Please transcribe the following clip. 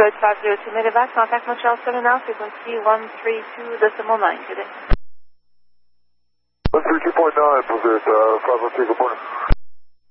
Good, 502 Medevac, contact Montreal 7 now, frequency 132.9, good day. 132.9, was it 502, good morning.